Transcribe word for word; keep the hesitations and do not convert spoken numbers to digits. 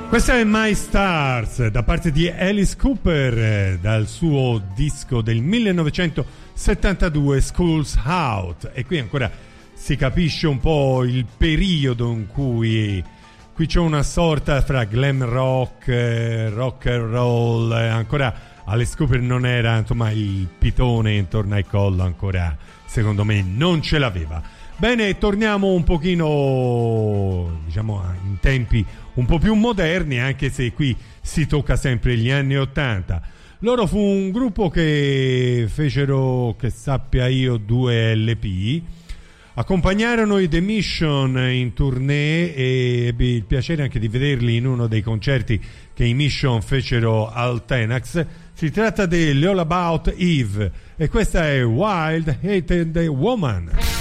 Questa è My Stars da parte di Alice Cooper, eh, dal suo disco del millenovecentosettantadue Schools Out, e qui ancora si capisce un po' il periodo in cui qui c'è una sorta fra glam rock, eh, rock and roll, eh, ancora Alice Cooper non era, insomma, il pitone intorno al collo, ancora secondo me non ce l'aveva. Bene, torniamo un pochino, diciamo, in tempi un po' più moderni, anche se qui si tocca sempre gli anni ottanta. Loro fu un gruppo che fecero, che sappia io, due L P, accompagnarono i The Mission in tournée e ebbi il piacere anche di vederli in uno dei concerti che i Mission fecero al Tenax. Si tratta di All About Eve e questa è Wild Hated Woman.